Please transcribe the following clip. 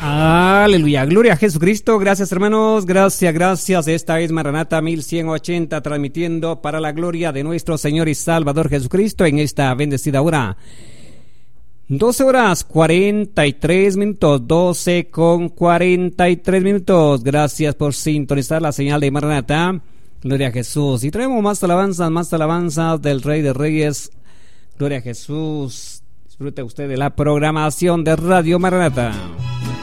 Aleluya, gloria a Jesucristo. Gracias, hermanos, gracias. Esta es Maranata 1180, transmitiendo para la gloria de nuestro Señor y Salvador Jesucristo en esta bendecida hora. 12:43, 12:43. Gracias por sintonizar la señal de Maranata. Gloria a Jesús. Y traemos más alabanzas del Rey de Reyes. Gloria a Jesús. Disfrute usted de la programación de Radio Maranata.